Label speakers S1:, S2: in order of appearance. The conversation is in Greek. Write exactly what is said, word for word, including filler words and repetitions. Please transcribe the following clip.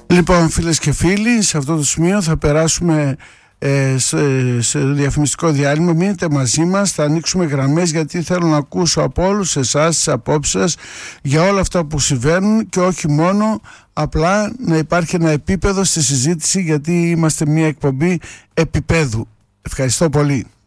S1: Λοιπόν, φίλες και φίλοι, σε αυτό το σημείο θα περάσουμε ε, σε, σε διαφημιστικό διάλειμμα. Μείνετε μαζί μας, θα ανοίξουμε γραμμές, γιατί θέλω να ακούσω από όλους εσάς τις απόψεις σας για όλα αυτά που συμβαίνουν και όχι μόνο, απλά να υπάρχει ένα επίπεδο στη συζήτηση, γιατί είμαστε μια εκπομπή επίπεδου. Ευχαριστώ πολύ.